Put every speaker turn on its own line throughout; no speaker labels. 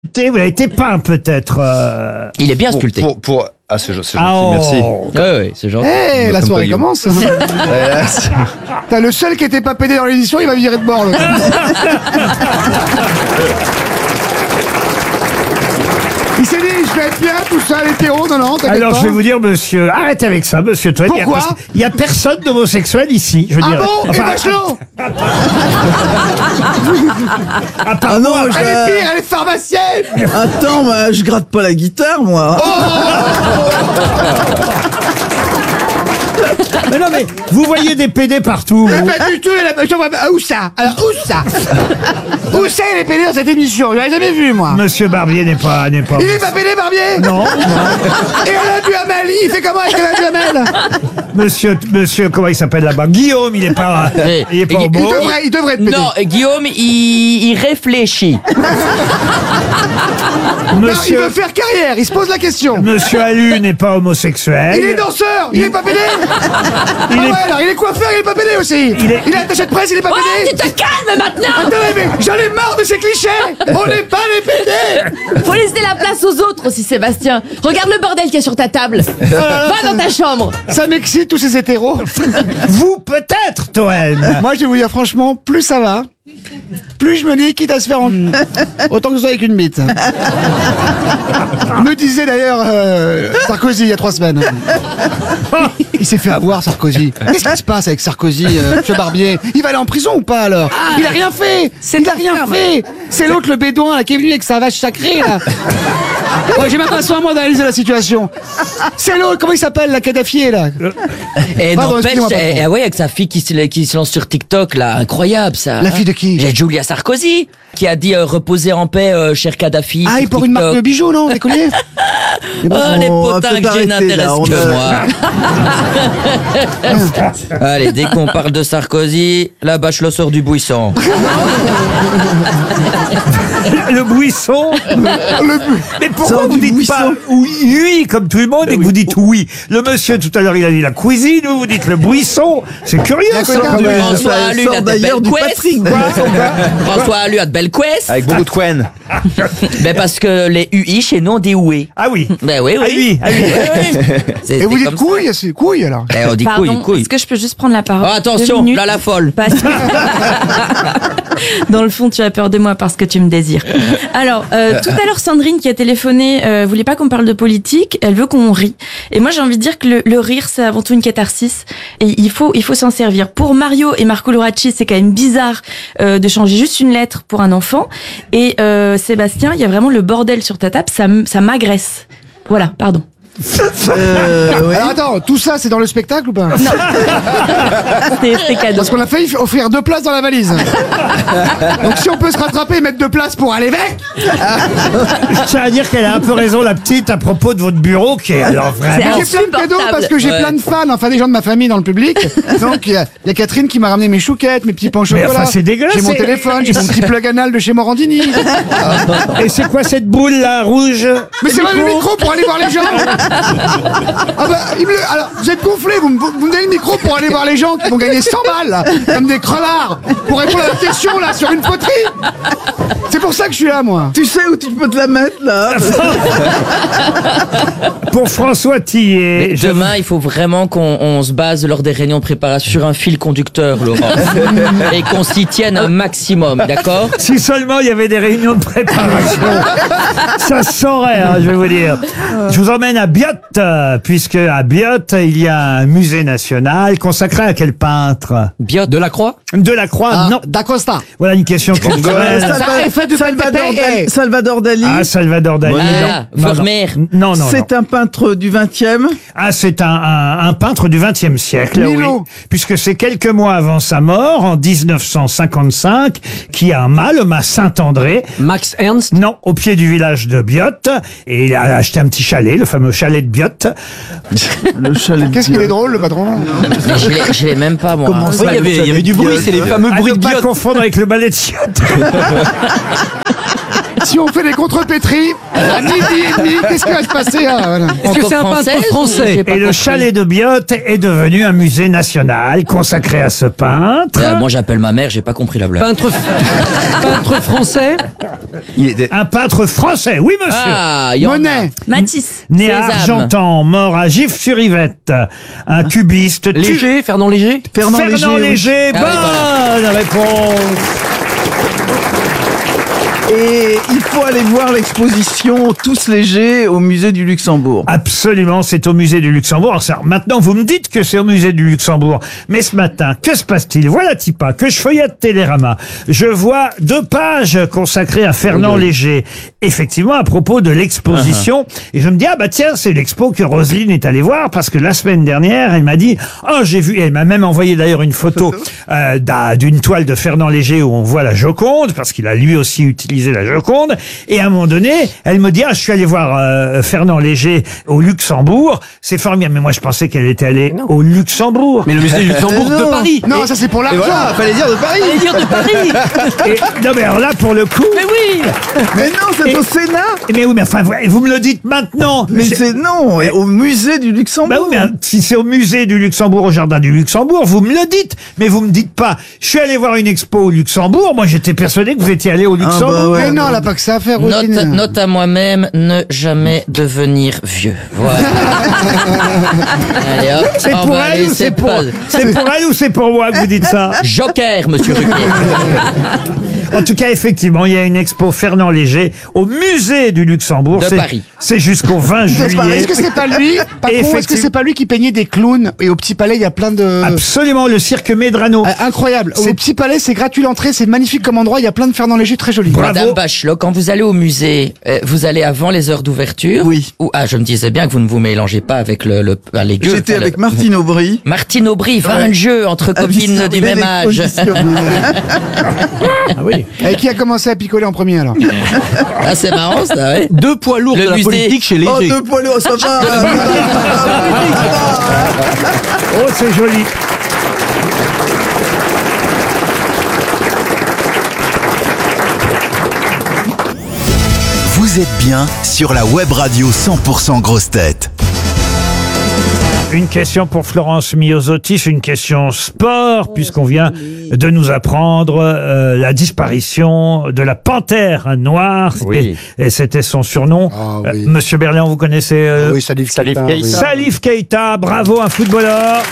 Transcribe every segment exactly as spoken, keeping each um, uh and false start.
sculpté, vous avez été peint peut-être. Euh...
Il est bien sculpté.
Pour, pour, pour... Ah, c'est, c'est gentil,
Ah, oh.
merci.
Ouais, ouais, c'est gentil.
Eh, hey, la
Comme
soirée
Guillaume.
commence.
Euh, c'est-
T'as le seul qui était pas pédé dans l'édition, il va virer de bord. Le gars. Il s'est dit, je vais être bien tout ça, l'hétéro, non, non, t'inquiète
Alors
pas.
je vais vous dire, monsieur, arrêtez avec ça, monsieur Toen.
Pourquoi
Il y a- Il y a personne d'homosexuel ici. Je veux
Ah
dire.
bon? Et
Enfin,
Bachelot?
à part
Ah non,
moi,
je-
Elle est pire, elle est pharmacienne!
Attends, bah, je gratte pas la guitare, moi.
Mais non, mais vous voyez des P D partout.
Mais
vous.
pas du tout, elle a... je vois pas- Où ça? Alors, où ça? Où ça, il est pédé dans cette émission? Je l'avais jamais vu, moi.
Monsieur Barbier n'est pas, n'est pas.
Il est pas pédé, Barbier?
Non, non.
Et Alain Duhamel, il fait comment avec Alain Duhamel?
Monsieur, monsieur, comment il s'appelle là-bas? Guillaume, il est pas,
Eh,
il est pas
il-
homo.
Il devrait, il devrait être pédé.
Non, Guillaume, il, il réfléchit.
Non, il
Monsieur,
veut faire carrière, il se pose la question.
monsieur Allu n'est pas homosexuel.
Il est danseur, il est pas pédé?
Il
Ah
est-
ouais, alors il est coiffeur, il est pas pédé aussi.
Il est-
Il est attaché de presse, il est pas
Oh,
pédé.
tu te calmes maintenant.
Attendez, mais j'en ai marre de ces clichés. On n'est pas les pédés.
Faut laisser la place aux autres aussi, Sébastien. Regarde le bordel qu'il y a sur ta table. Va dans ta chambre.
Ça m'excite tous ces hétéros.
Vous peut-être, Toen.
Moi, je vais vous dire franchement, plus ça va, plus je me dis quitte à se faire en... autant que ce soit avec une bite. Me disait d'ailleurs euh, Sarkozy il y a trois semaines. Il s'est fait avoir, Sarkozy. Qu'est-ce qui se passe avec Sarkozy, euh, monsieur Barbier? Il va aller en prison ou pas alors? Il a rien fait. Il a rien fait. C'est l'autre, le bédouin là, qui est venu avec sa vache sacrée là. Ouais, j'ai même pas soin moi d'analyser la situation. C'est l'autre, comment il s'appelle, la Kadhafi là?
Et
Pardon,
n'empêche,
excusez-moi,
eh,
pardon.
eh, ouais, avec sa fille qui se, qui se lance sur TikTok, là, incroyable ça.
La fille de qui?
J'ai Julia Sarkozy, qui a dit euh, reposer en paix, euh, cher Kadhafi.
Ah,
sur
il porte une marque de
TikTok.
bijoux, non? Des colliers?
Oh, les
On va
potins
peut-être
que j'ai
arrêter,
n'intéressent
là, on
que
a-
moi. Allez, dès qu'on parle de Sarkozy, la Bachelot sort du buisson.
Le buisson. Mais pourquoi
Sors
vous
du
dites
buisson.
pas oui, oui comme tout le monde et que vous dites oui? Le monsieur tout à l'heure il a dit la cuisine, vous vous dites le buisson. C'est curieux ça.
D'accord,
quand
mais-
même.
François
ça
Allu
sort
a de
d'ailleurs
belles
du
couesses.
Patrick.
François Allu a de belles couesses.
Avec beaucoup de quen.
Ben parce que les U I chez nous on dit oué.
Ah oui.
Ben oui, oui.
Ah oui, ah oui.
C'est-
Et
c'est
vous dites
comme ça.
couille, c'est couille alors.
Eh, on dit
Pardon,
couille, couille.
est-ce que je peux juste prendre la parole
Oh,
deux
attention,
minutes
là la folle.
Parce que- Dans le fond, tu as peur de moi parce que tu me désires. Alors, euh, tout à l'heure, Sandrine qui a téléphoné euh, voulait pas qu'on parle de politique. Elle veut qu'on rie. Et moi, j'ai envie de dire que le, le rire, c'est avant tout une catharsis. Et il faut, il faut s'en servir. Pour Mario et Marco Loracci, c'est quand même bizarre euh, de changer juste une lettre pour un enfant. Et euh, Sébastien, il y a vraiment le bordel sur ta table. Ça, m- ça m'agresse. Voilà, pardon.
Euh, ouais.
Alors attends, tout ça c'est dans le spectacle ou pas?
C'était c'était cadeau.
Parce qu'on a failli offrir deux places dans la valise. Donc si on peut se rattraper et mettre deux places pour aller avec.
Je tiens à dire qu'elle a un peu raison la petite à propos de votre bureau qui est alors vraiment.
J'ai plein de cadeaux parce que j'ai
Ouais.
plein de fans, enfin des gens de ma famille dans le public. Donc il y, a- il y a Catherine qui m'a ramené mes chouquettes, mes petits pains au
Mais
chocolat.
enfin, c'est dégueulasse,
J'ai mon
c'est-
téléphone, j'ai mon petit plug anal de chez Morandini.
Et c'est quoi cette boule là rouge?
Mais c'est pas le micro pour aller voir les gens. Ah bah, il me le- alors, vous êtes gonflés, vous me, vous me donnez le micro pour aller voir les gens qui vont gagner cent balles, là, comme des crelards, pour répondre à la question, là, sur une poterie. C'est pour ça que je suis là, moi.
Tu sais où tu peux te la mettre, là?
Pour François Tillet.
Mais
je-
demain, il faut vraiment qu'on on se base lors des réunions de préparation sur un fil conducteur, Laurent. Et qu'on s'y tienne un maximum, d'accord?
Si seulement il y avait des réunions de préparation. Ça se saurait, hein, je vais vous dire. Je vous emmène à Biot, euh, puisque à Biot, il y a un musée national consacré à quel peintre?
Biot de la Croix?
Delacroix, non.
D'Acosta.
Voilà une question culturelle.
Ça est fait de
Salvador,
Salvador,
Dal- Salvador Dali.
Ah, Salvador Dali.
Ah,
non. Non, non.
Vermeer.
Non, non, non.
C'est un peintre du vingtième.
Ah, c'est un, un, un peintre du vingtième siècle,
Milo.
oui. Puisque c'est quelques mois avant sa mort, en dix-neuf cent cinquante-cinq, qui a un mât, le mât Saint-André.
Max Ernst?
Non, au pied du village de Biot. Et il a acheté un petit chalet, le fameux chalet de Biot.
Le chalet.
Qu'est-ce qu'il est drôle, le patron?
Mais je l'ai- je l'ai même pas, moi.
Comment ça,
Oui, il y avait, il y avait du bruit, c'est les fameux
À
bruits
ne
de
pas
Biot.
confondre avec le balai de chiottes.
Si on fait des contrepétries, à midi et demi, qu'est-ce qui va se passer là, voilà.
Est-ce que c'est un peintre français?
Et le chalet de Biot est devenu un musée national consacré à ce peintre.
Euh, moi j'appelle ma mère, j'ai pas compris la blague.
Peintre, peintre français?
Il était...
Un peintre français, oui monsieur.
Ah, il y en a.
Monet.
Matisse.
Né à
Sésame.
Argentan, mort à Gif-sur-Yvette. Un cubiste. tu-
Léger, Fernand Léger?
Fernand,
Fernand
Léger.
Léger,
Ah oui,
bonne réponse.
Et il faut aller voir l'exposition Tous légers au musée du Luxembourg.
Absolument, c'est au musée du Luxembourg. Alors, ça, maintenant, vous me dites que c'est au musée du Luxembourg. Mais ce matin, que se passe-t-il? Voilà Tipa, que je feuillette Télérama. Je vois deux pages consacrées à Fernand Léger. Effectivement, à propos de l'exposition. Et je me dis, ah bah tiens, c'est l'expo que Roselyne est allée voir parce que la semaine dernière, elle m'a dit, oh, j'ai vu, et elle m'a même envoyé d'ailleurs une photo euh, d'un- d'une toile de Fernand Léger où on voit la Joconde, parce qu'il a lui aussi utilisé la Joconde. Et à un moment donné, elle me dit, ah, je suis allé voir euh, Fernand Léger au Luxembourg. C'est formidable. Mais moi, je pensais qu'elle était allée au Luxembourg.
Mais le musée du Luxembourg de Paris.
Non, ça c'est pour
Et
l'argent.
voilà, fallait dire de Paris.
Allez dire de Paris.
Et- non, mais alors là, pour le coup.
Mais oui.
Mais non, c'est
Et-
au Sénat.
Mais oui, mais enfin, vous, vous me le dites maintenant.
Mais c'est non, et au musée du Luxembourg.
Bah oui, mais hein, si c'est au musée du Luxembourg, au jardin du Luxembourg, vous me le dites. Mais vous me dites pas, je suis allé voir une expo au Luxembourg. Moi, j'étais persuadé que vous étiez allé au Luxembourg.
bah ouais.
Mais non, elle a pas que ça à faire,
Note,
Roselyne.
note à moi-même, ne jamais devenir vieux. Voilà. Allez hop,
C'est
on
pour
va
elle ou
laisser
c'est pour,
pas-
c'est pour elle ou c'est pour moi que vous dites ça?
Joker, monsieur Ruquier.
En tout cas, effectivement, il y a une expo Fernand Léger au musée du Luxembourg.
De
C'est-
Paris.
C'est jusqu'au vingt
Est-ce
juillet.
que c'est pas lui, Patron, est-ce que
Effectivement.
c'est pas lui qui peignait des clowns? Et au Petit Palais, il y a plein de...
Absolument, le cirque Medrano.
Ah, incroyable. Au
C'est-
Petit Palais, c'est gratuit l'entrée, c'est magnifique comme endroit, il y a plein de Fernand Léger très jolis.
Bravo.
Madame Bachelot, quand vous allez au musée, euh, vous allez avant les heures d'ouverture?
Oui.
Ou, ah, je me disais bien que vous ne vous mélangez pas avec le, le, ah, les gueux.
J'étais
enfin, le-
avec Martine Aubry.
Martine Aubry, fin de jeu entre copines du même âge.
Ah oui.
Et qui a commencé à picoler en premier alors?
Ah, c'est marrant, ça, ouais.
Deux poids lourds
Le
de la
musée.
politique chez
Oh,
Léger.
deux poils, oh, ça va.
Oh, c'est joli.
Vous êtes bien sur la web radio cent pour cent grosse tête.
Une question pour Florence Miosotis, une question sport, puisqu'on vient de nous apprendre euh, la disparition de la panthère noire.
Oui.
Et, et c'était son surnom.
Ah oui.
Euh, Monsieur Berliand, vous connaissez euh,
Oui, Salif Keita.
Keita.
oui.
Salif Keita, bravo, un footballeur.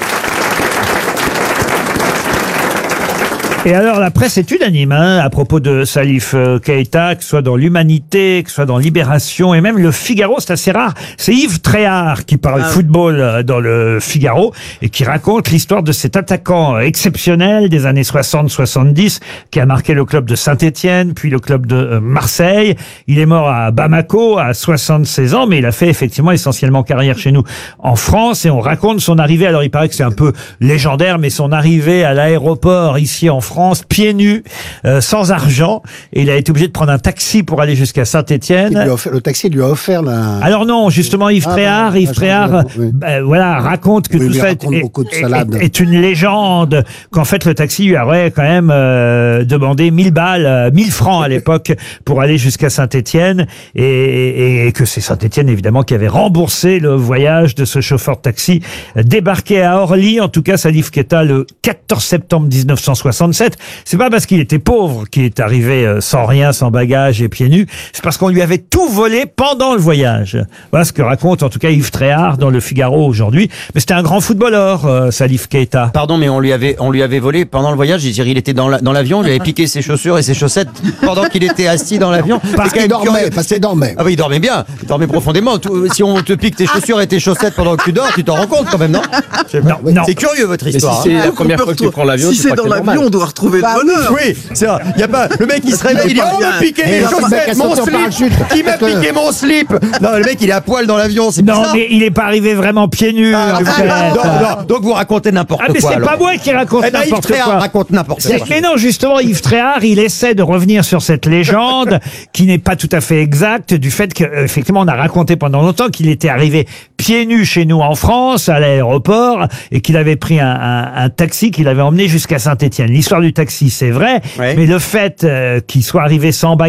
Et alors, la presse est unanime hein, à propos de Salif euh, Keita, que ce soit dans l'Humanité, que ce soit dans Libération, et même le Figaro, c'est assez rare. C'est Yves Tréhard qui parle football euh, dans le Figaro et qui raconte l'histoire de cet attaquant euh, exceptionnel des années soixante soixante-dix qui a marqué le club de Saint-Étienne, puis le club de euh, Marseille. Il est mort à Bamako à soixante-seize ans, mais il a fait effectivement essentiellement carrière chez nous en France et on raconte son arrivée. Alors, il paraît que c'est un peu légendaire, mais son arrivée à l'aéroport ici en France, pieds nus, euh, sans argent, et il a été obligé de prendre un taxi pour aller jusqu'à
Il lui
Saint-Étienne.
a offert- le taxi lui a offert la...
Alors non, justement, Yves
Ah,
Tréhard,
bah,
Yves
ah,
Tréhard,
j'en ai- oui.
bah, voilà, raconte que
Oui,
tout
mais il
ça est,
raconte
est-
beaucoup de
est-
salades.
est- est une légende, qu'en fait le taxi lui aurait quand même euh, demandé mille balles, euh, mille francs à l'époque pour aller jusqu'à Saint-Étienne, et, et- et que c'est Saint-Étienne évidemment qui avait remboursé le voyage de ce chauffeur de taxi euh, débarqué à Orly, en tout cas Salif Keita, le quatorze septembre mille neuf cent soixante-sept. C'est pas parce qu'il était pauvre qu'il est arrivé euh, sans rien, sans bagage et pieds nus, c'est parce qu'on lui avait tout volé pendant le voyage. Voilà ce que raconte en tout cas Yves Tréhard dans le Figaro aujourd'hui. Mais c'était un grand footballeur, euh, Salif Keita.
Pardon, mais on lui avait, on lui avait volé pendant le voyage. Je veux dire, il était dans la- dans l'avion, on lui avait piqué ses chaussures et ses chaussettes pendant qu'il était assis dans l'avion.
Parce
C'est quand
qu'il
même
dormait,
curieux.
parce qu'il dormait.
Ah oui, il dormait bien. Il dormait profondément. Tout- si on te pique tes chaussures et tes chaussettes pendant que tu dors, tu t'en rends compte quand même, non?
Non, non.
C'est curieux votre
Mais si
histoire.
c'est
hein.
la première fois que tu prends l'avion,
Si
tu
c'est
crois
dans
que c'est
l'avion,
normal.
on doit retrouver
Bah
le bonheur.
Oui, c'est vrai. Il y a pas le mec il se réveille, il dit
pas
oh,
bien.
me piquer
Et
mes
alors, le mec
chaussettes,
a
mon
sauté en
slip.
parachute.
Qui m'a piqué mon slip? Non, le mec il est à poil dans l'avion, c'est
Non,
bizarre.
mais il est pas arrivé vraiment pieds nus.
Ah,
Yves
ah,
Tréhard.
non, non, donc vous racontez n'importe
Ah, mais
quoi.
c'est
alors.
pas moi qui raconte
Eh ben, Yves
n'importe
Tréhard
quoi.
raconte n'importe
C'est-
quoi.
Mais non, justement, Yves Tréhard, il essaie de revenir sur cette légende qui n'est pas tout à fait exacte du fait qu'effectivement, on a raconté pendant longtemps qu'il était arrivé pieds nus chez nous en France, à l'aéroport, et qu'il avait pris un, un- un taxi qu'il avait emmené jusqu'à Saint-Étienne. L'histoire du taxi, c'est vrai,
Ouais.
mais le fait euh, qu'il soit arrivé sans bagage,